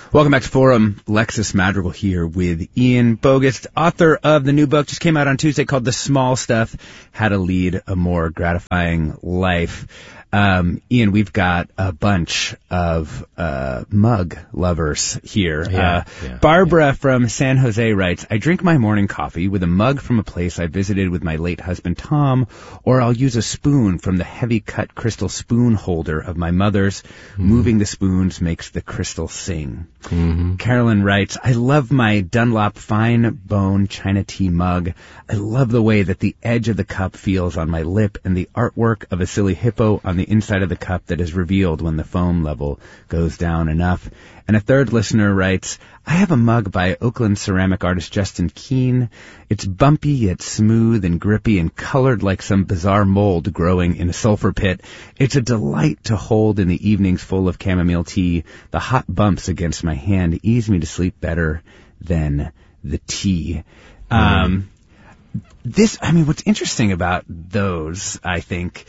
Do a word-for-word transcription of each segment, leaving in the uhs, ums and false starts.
Welcome back to Forum. Lexus Madrigal here with Ian Bogost, author of the new book, just came out on Tuesday, called The Small Stuff, How to Lead a More Gratifying Life. Um, Ian, we've got a bunch of uh mug lovers here. Yeah, uh, yeah, Barbara yeah. from San Jose writes, I drink my morning coffee with a mug from a place I visited with my late husband Tom, or I'll use a spoon from the heavy-cut crystal spoon holder of my mother's. Mm. Moving the spoons makes the crystal sing. Mm-hmm. Carolyn writes, I love my Dunlop fine bone China tea mug. I love the way that the edge of the cup feels on my lip and the artwork of a silly hippo on the inside of the cup that is revealed when the foam level goes down enough. And a third listener writes, I have a mug by Oakland ceramic artist Justin Keene. It's bumpy yet smooth and grippy and colored like some bizarre mold growing in a sulfur pit. It's a delight to hold in the evenings full of chamomile tea. The hot bumps against my hand ease me to sleep better than the tea. Mm. Um, this, I mean, what's interesting about those, I think,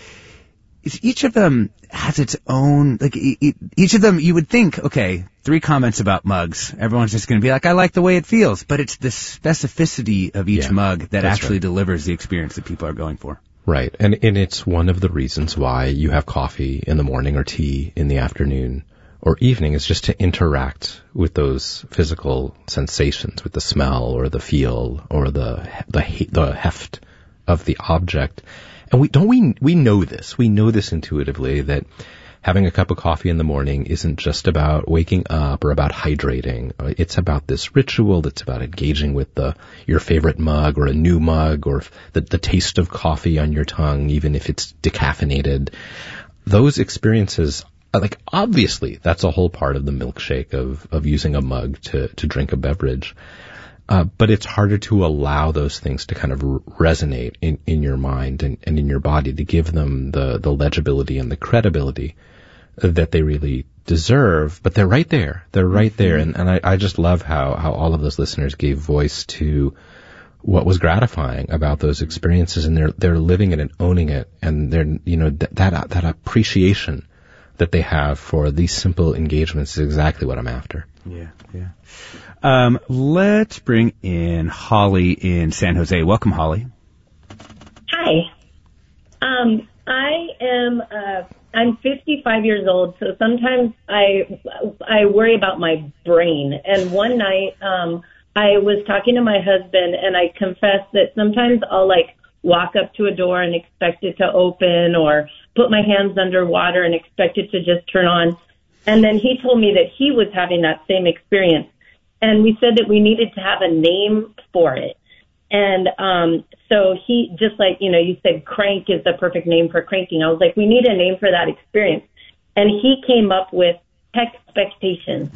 is each of them has its own, like, e- each of them, you would think, okay, three comments about mugs. Everyone's just going to be like, I like the way it feels. But it's the specificity of each yeah, mug that actually right. delivers the experience that people are going for. Right. And, and it's one of the reasons why you have coffee in the morning or tea in the afternoon or evening, is just to interact with those physical sensations, with the smell or the feel or the the, the heft of the object. And we don't we we know this. We know this intuitively, that having a cup of coffee in the morning isn't just about waking up or about hydrating. It's about this ritual. It's about engaging with the your favorite mug or a new mug, or the, the taste of coffee on your tongue, even if it's decaffeinated. Those experiences, like, obviously, that's a whole part of the milkshake of of using a mug to to drink a beverage. Uh, but it's harder to allow those things to kind of r- resonate in, in your mind and, and in your body, to give them the, the legibility and the credibility that they really deserve. But they're right there. They're right there. And, and I, I just love how, how all of those listeners gave voice to what was gratifying about those experiences. And they're, they're living it and owning it. And they're, you know, th- that, that appreciation that they have for these simple engagements is exactly what I'm after. Yeah, yeah. Um, let's bring in Holly in San Jose. Welcome, Holly. Hi. Um, I am, uh, I'm fifty-five years old, so sometimes I, I worry about my brain. And one night, um, I was talking to my husband, and I confessed that sometimes I'll, like, walk up to a door and expect it to open, or put my hands under water and expect it to just turn on. And then he told me that he was having that same experience. And we said that we needed to have a name for it. And um, so he, just like, you know, you said crank is the perfect name for cranking. I was like, we need a name for that experience. And he came up with texpectation.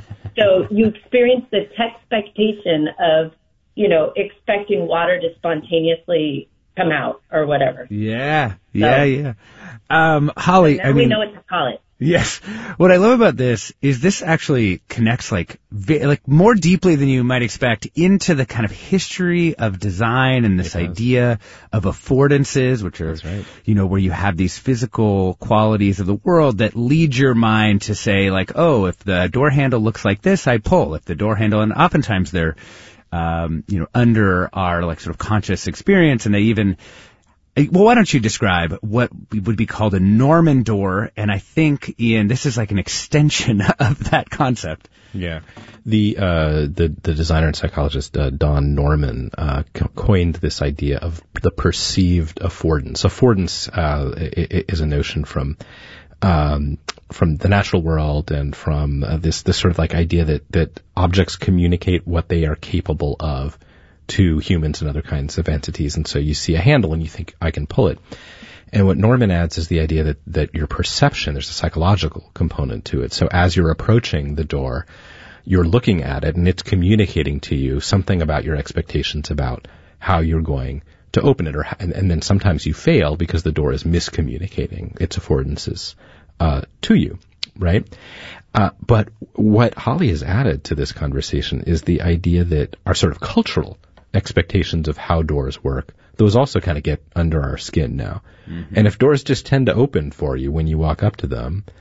So you experience the texpectation of, you know, expecting water to spontaneously come out or whatever. Yeah, yeah, so, yeah. Um, Holly, now I we mean, know what to call it. Yes. What I love about this is this actually connects like vi- like more deeply than you might expect into the kind of history of design and this idea of affordances, which are, right. you know, where you have these physical qualities of the world that lead your mind to say, like, oh, if the door handle looks like this, I pull. If the door handle, and oftentimes they're, um, you know, under our like sort of conscious experience, and they even, well, why don't you describe what would be called a Norman door? And I think, Ian, this is like an extension of that concept. Yeah. The, uh, the, the designer and psychologist, uh, Don Norman, uh, co- coined this idea of the perceived affordance. Affordance, uh, is a notion from, um, from the natural world and from uh, this, this sort of like idea that, that objects communicate what they are capable of to humans and other kinds of entities. And so you see a handle and you think, I can pull it. And what Norman adds is the idea that, that your perception, there's a psychological component to it. So as you're approaching the door, you're looking at it and it's communicating to you something about your expectations about how you're going to open it. Or, and, and then sometimes you fail because the door is miscommunicating its affordances, uh, to you, right? Uh, but what Holly has added to this conversation is the idea that our sort of cultural expectations of how doors work, those also kind of get under our skin now. Mm-hmm. And if doors just tend to open for you when you walk up to them,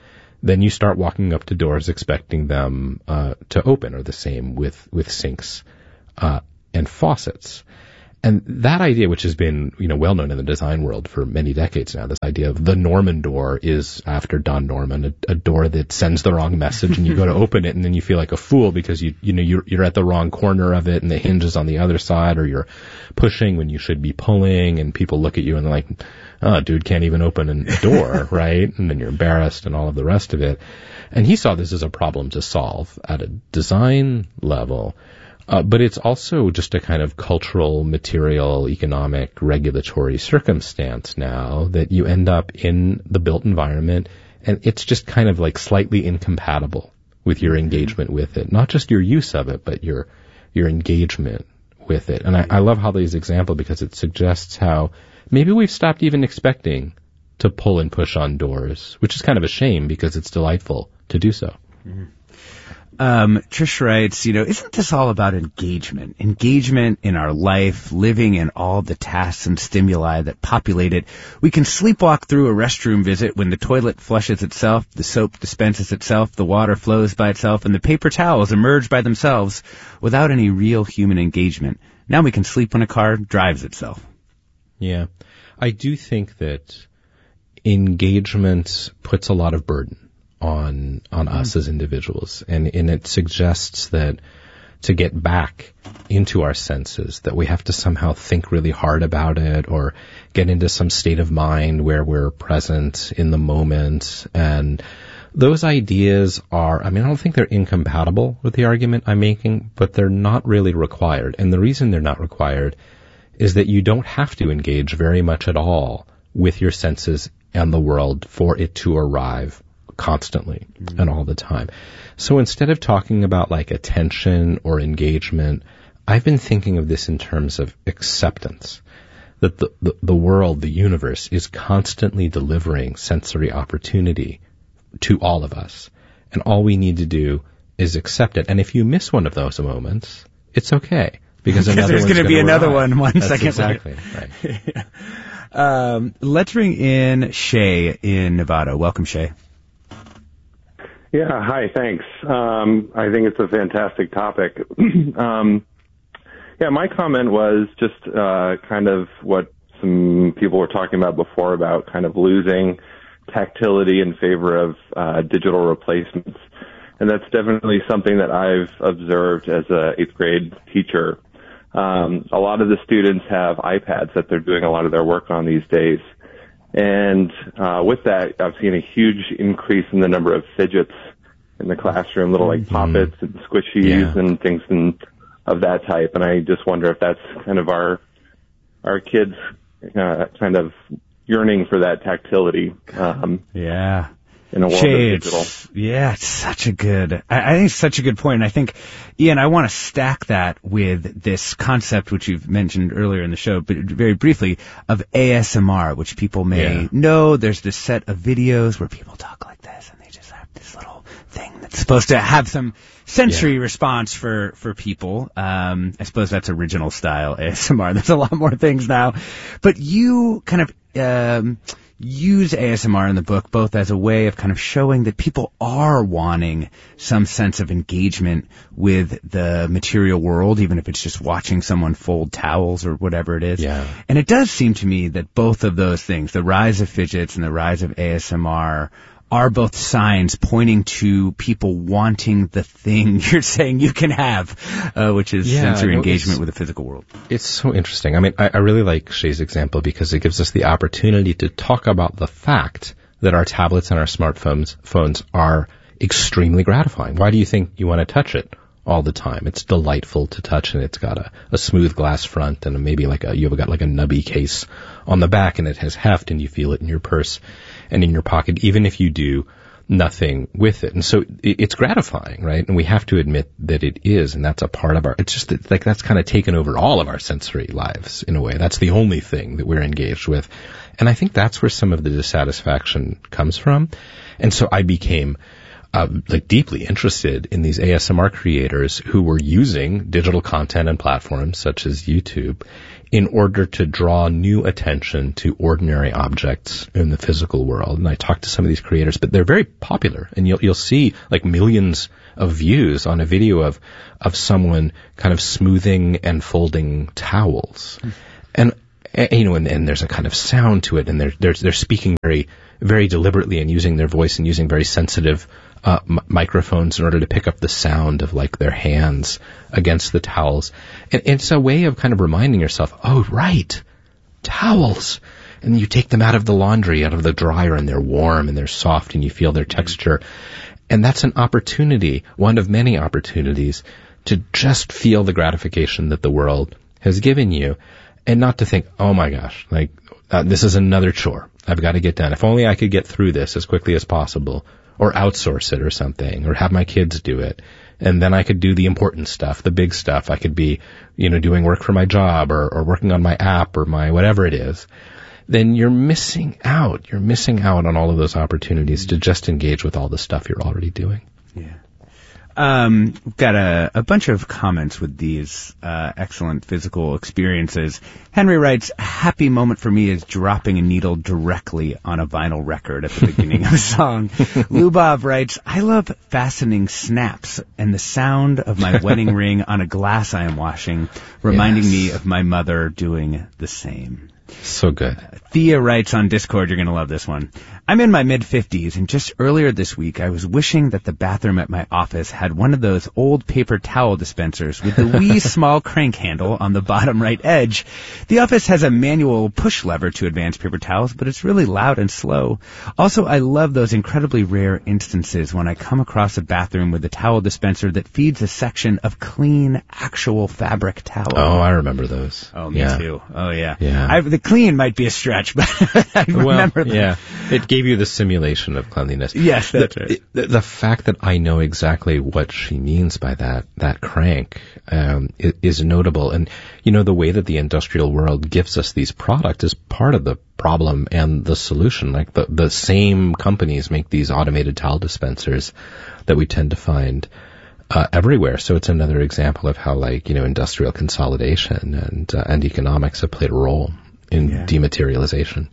then you start walking up to doors expecting them uh, to open, or the same with, with sinks uh, and faucets. And that idea, which has been, you know, well known in the design world for many decades now, this idea of the Norman door is, after Don Norman, a, a door that sends the wrong message, and you go to open it and then you feel like a fool because you, you know, you're, you're at the wrong corner of it and the hinge is on the other side, or you're pushing when you should be pulling, and people look at you and they're like, oh, dude can't even open a door, right? And then you're embarrassed and all of the rest of it. And he saw this as a problem to solve at a design level. Uh, but it's also just a kind of cultural, material, economic, regulatory circumstance now that you end up in the built environment, and it's just kind of like slightly incompatible with your engagement with it. Not just your use of it, but your your engagement with it. And I, I love Holly's example because it suggests how maybe we've stopped even expecting to pull and push on doors, which is kind of a shame because it's delightful to do so. Mm-hmm. Um, Trish writes, you know, isn't this all about engagement? Engagement in our life, living in all the tasks and stimuli that populate it. We can sleepwalk through a restroom visit when the toilet flushes itself, the soap dispenses itself, the water flows by itself, and the paper towels emerge by themselves without any real human engagement. Now we can sleep when a car drives itself. Yeah. I do think that engagement puts a lot of burden on on mm. us as individuals, and, and it suggests that to get back into our senses, that we have to somehow think really hard about it, or get into some state of mind where we're present in the moment. And those ideas are, I mean, I don't think they're incompatible with the argument I'm making, but they're not really required. And the reason they're not required is that you don't have to engage very much at all with your senses and the world for it to arrive constantly mm-hmm. and all the time. So instead of talking about like attention or engagement, I've been thinking of this in terms of acceptance, that the, the, the world, the universe, is constantly delivering sensory opportunity to all of us. And all we need to do is accept it. And if you miss one of those moments, it's okay, because another there's going to be another arrive. one one That's second exactly later. Right. yeah. um, let's bring in Shay in Nevada. Welcome, Shay. Yeah, hi, thanks. Um, I think it's a fantastic topic. um, yeah, my comment was just uh, kind of what some people were talking about before, about kind of losing tactility in favor of uh, digital replacements. And that's definitely something that I've observed as a eighth grade teacher. Um, a lot of the students have iPads that they're doing a lot of their work on these days. And uh, with that, I've seen a huge increase in the number of fidgets in the classroom, little like poppets and squishies yeah. and things and of that type. And I just wonder if that's kind of our our kids uh, kind of yearning for that tactility. Um, yeah. In a world Shay, of digital. It's, yeah, it's such a good, I, I think it's such a good point. And I think, Ian, I want to stack that with this concept, which you've mentioned earlier in the show, but very briefly, of A S M R, which people may yeah. know. There's this set of videos where people talk like this, and they just have this little thing that's supposed to have some sensory yeah. response for, for people. Um, I suppose that's original style A S M R. There's a lot more things now. But you kind of, um, use A S M R in the book both as a way of kind of showing that people are wanting some sense of engagement with the material world, even if it's just watching someone fold towels or whatever it is. Yeah. And it does seem to me that both of those things, the rise of fidgets and the rise of A S M R, are both signs pointing to people wanting the thing you're saying you can have, uh, which is yeah, sensory no, engagement with the physical world. It's so interesting. I mean, I, I really like Shay's example because it gives us the opportunity to talk about the fact that our tablets and our smartphones phones are extremely gratifying. Why do you think you want to touch it all the time? It's delightful to touch, and it's got a, a smooth glass front, and maybe like a, you've got like a nubby case on the back, and it has heft, and you feel it in your purse and in your pocket, even if you do nothing with it. And so it, it's gratifying, right? And we have to admit that it is, and that's a part of our, it's just that, like, that's kind of taken over all of our sensory lives in a way. That's the only thing that we're engaged with. And I think that's where some of the dissatisfaction comes from. And so I became Uh, like deeply interested in these A S M R creators who were using digital content and platforms such as YouTube in order to draw new attention to ordinary objects in the physical world. And I talked to some of these creators, but they're very popular, and you'll you'll see like millions of views on a video of of someone kind of smoothing and folding towels. Mm. And, and you know, and, and there's a kind of sound to it, and they're they're they're speaking very very deliberately and using their voice and using very sensitive uh, m- microphones in order to pick up the sound of like their hands against the towels. And it's a way of kind of reminding yourself, oh, right, towels. And you take them out of the laundry, out of the dryer, and they're warm and they're soft and you feel their texture. And that's an opportunity, one of many opportunities, to just feel the gratification that the world has given you, and not to think, oh my gosh, like, uh, this is another chore I've got to get done. If only I could get through this as quickly as possible, or outsource it or something, or have my kids do it. And then I could do the important stuff, the big stuff. I could be, you know, doing work for my job, or, or working on my app, or my whatever it is. Then you're missing out. You're missing out on all of those opportunities to just engage with all the stuff you're already doing. Yeah. Um, got a, a bunch of comments with these uh, excellent physical experiences. Henry writes, a happy moment for me is dropping a needle directly on a vinyl record at the beginning of a song. Lubov writes, I love fastening snaps and the sound of my wedding ring on a glass I am washing, reminding yes. me of my mother doing the same. So good. Thea writes on Discord, you're going to love this one. I'm in my mid-fifties, and just earlier this week I was wishing that the bathroom at my office had one of those old paper towel dispensers with the wee small crank handle on the bottom right edge. The office has a manual push lever to advance paper towels, but it's really loud and slow. Also, I love those incredibly rare instances when I come across a bathroom with a towel dispenser that feeds a section of clean, actual fabric towel. Oh, I remember those. Oh, me yeah. too. Oh, yeah. yeah. I, the clean might be a stretch, but I remember well, them. Yeah, it gave you the simulation of cleanliness. Yes, that's the, right. The, the fact that I know exactly what she means by that, that crank, um, is, is notable. And, you know, the way that the industrial world gives us these products is part of the problem and the solution. Like the, the same companies make these automated towel dispensers that we tend to find Uh, everywhere. So it's another example of how, like, you know, industrial consolidation and uh, and economics have played a role in yeah. dematerialization.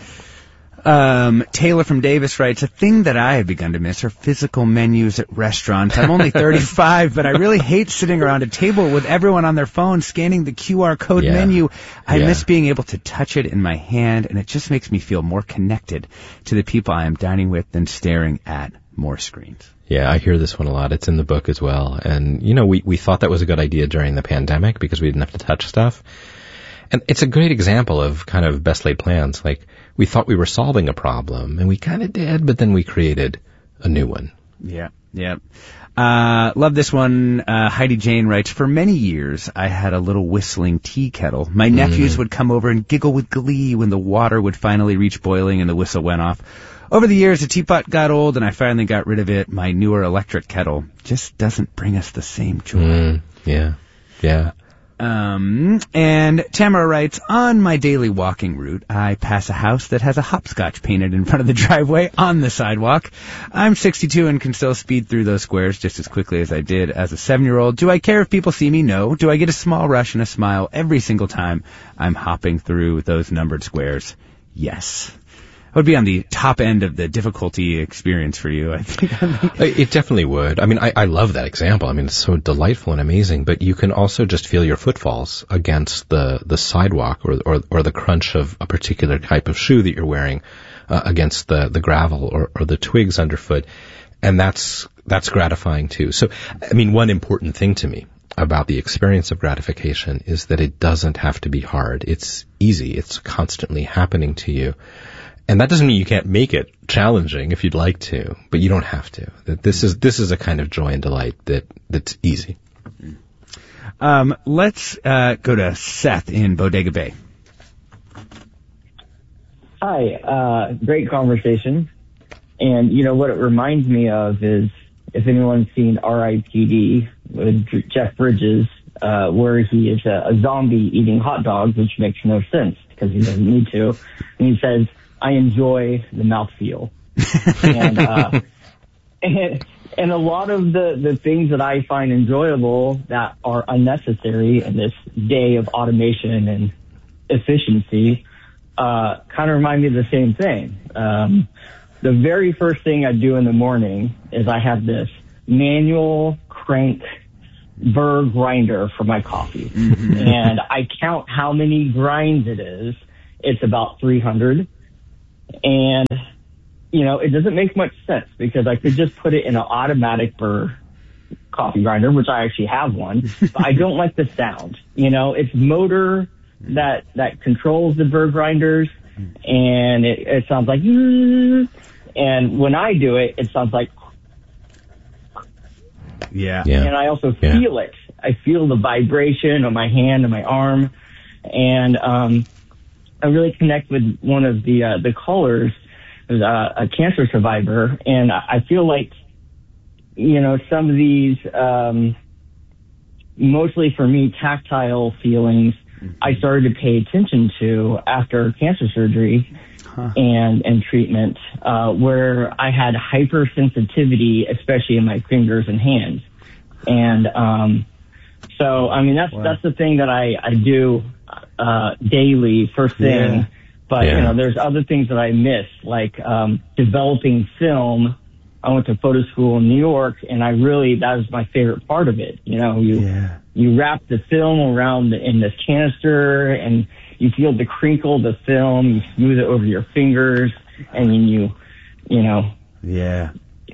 Um, Taylor from Davis writes, a thing that I have begun to miss are physical menus at restaurants. I'm only thirty-five, but I really hate sitting around a table with everyone on their phone scanning the Q R code yeah. menu. I yeah. miss being able to touch it in my hand, and it just makes me feel more connected to the people I am dining with than staring at more screens. Yeah, I hear this one a lot. It's in the book as well. And, you know, we, we thought that was a good idea during the pandemic because we didn't have to touch stuff. And it's a great example of kind of best laid plans. Like, we thought we were solving a problem, and we kind of did, but then we created a new one. Yeah, yeah. Uh, love this one. Uh, Heidi Jane writes, for many years, I had a little whistling tea kettle. My mm. nephews would come over and giggle with glee when the water would finally reach boiling and the whistle went off. Over the years, the teapot got old, and I finally got rid of it. My newer electric kettle just doesn't bring us the same joy. Mm, yeah, yeah. Um, and Tamara writes, on my daily walking route, I pass a house that has a hopscotch painted in front of the driveway on the sidewalk. I'm sixty-two and can still speed through those squares just as quickly as I did as a seven-year-old. Do I care if people see me? No. Do I get a small rush and a smile every single time I'm hopping through those numbered squares? Yes. Would be on the top end of the difficulty experience for you, I think. It definitely would. I mean, I, I love that example. I mean, it's so delightful and amazing, but you can also just feel your footfalls against the, the sidewalk or, or, or the crunch of a particular type of shoe that you're wearing uh, against the, the gravel or, or the twigs underfoot. And that's, that's gratifying too. So, I mean, one important thing to me about the experience of gratification is that it doesn't have to be hard. It's easy. It's constantly happening to you. And that doesn't mean you can't make it challenging if you'd like to, but you don't have to. That this is this is a kind of joy and delight that that's easy. Um, let's uh, go to Seth in Bodega Bay. Hi, uh, great conversation. And you know what it reminds me of is if anyone's seen R I P D with Jeff Bridges, uh, where he is a, a zombie eating hot dogs, which makes no sense because he doesn't need to, and he says, I enjoy the mouthfeel. and, uh, and, and a lot of the, the things that I find enjoyable that are unnecessary in this day of automation and efficiency uh, kind of remind me of the same thing. Um, the very first thing I do in the morning is I have this manual crank burr grinder for my coffee. Mm-hmm. And I count how many grinds it is. It's about three hundred. And, you know, it doesn't make much sense because I could just put it in an automatic burr coffee grinder, which I actually have one, but I don't like the sound. You know, it's motor that, that controls the burr grinders, and it, it sounds like, mm, and when I do it, it sounds like, yeah. yeah. And I also yeah. feel it. I feel the vibration on my hand and my arm, and um, I really connect with one of the uh, the callers, who's uh, a cancer survivor, and I feel like, you know, some of these, um, mostly for me, tactile feelings, mm-hmm. I started to pay attention to after cancer surgery huh. and, and treatment, uh, where I had hypersensitivity, especially in my fingers and hands. And, um, so, I mean, that's, wow. that's the thing that I, I do, uh, daily, first thing. Yeah. But, yeah. you know, there's other things that I miss, like, um, developing film. I went to photo school in New York, and I really, that was my favorite part of it. You know, you, yeah. you wrap the film around in this canister, and you feel the crinkle of the film, you smooth it over your fingers, and then you, you know. Yeah.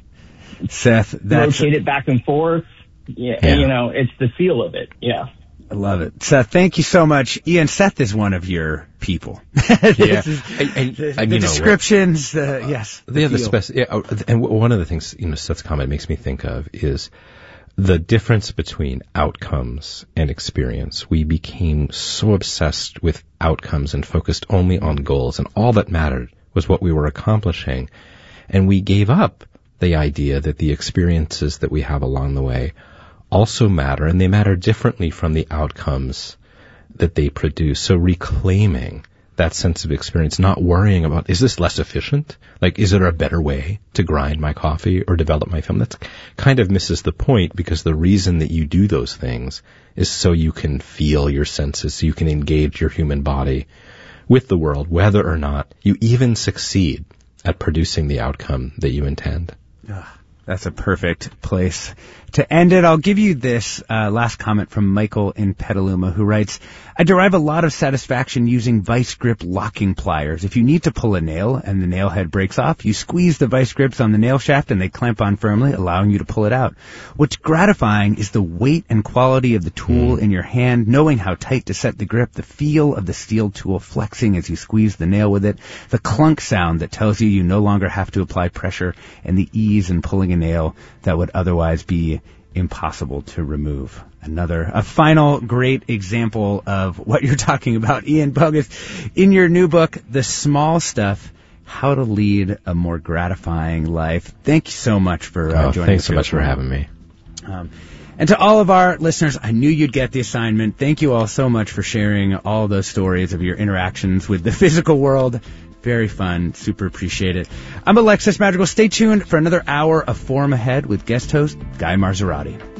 Seth, that's. Rotate it back and forth. Yeah, yeah. You know, it's the feel of it. Yeah. I love it. Seth, thank you so much. Ian, Seth is one of your people. yeah. Is, and, and, the and, the you descriptions, know, the, yes. The, the spec- yeah, and one of the things, you know, Seth's comment makes me think of is the difference between outcomes and experience. We became so obsessed with outcomes and focused only on goals, and all that mattered was what we were accomplishing. And we gave up the idea that the experiences that we have along the way also matter, and they matter differently from the outcomes that they produce. So reclaiming that sense of experience, not worrying about, is this less efficient? Like, is there a better way to grind my coffee or develop my film? That kind of misses the point, because the reason that you do those things is so you can feel your senses, so you can engage your human body with the world, whether or not you even succeed at producing the outcome that you intend. Ugh. That's a perfect place to end it. I'll give you this uh, last comment from Michael in Petaluma, who writes, I derive a lot of satisfaction using vice grip locking pliers. If you need to pull a nail and the nail head breaks off, you squeeze the vice grips on the nail shaft and they clamp on firmly, allowing you to pull it out. What's gratifying is the weight and quality of the tool mm. in your hand, knowing how tight to set the grip, the feel of the steel tool flexing as you squeeze the nail with it, the clunk sound that tells you you no longer have to apply pressure, and the ease in pulling a nail that would otherwise be impossible to remove. Another, a final great example of what you're talking about, Ian Bogus, in your new book, The Small Stuff, How to Lead a More Gratifying Life. Thank you so much for uh, oh, joining us. Thanks so much for having me. Um, and to all of our listeners, I knew you'd get the assignment. Thank you all so much for sharing all those stories of your interactions with the physical world. Very fun. Super appreciate it. I'm Alexis Madrigal. Stay tuned for another hour of Forum Ahead with guest host Guy Marzorati.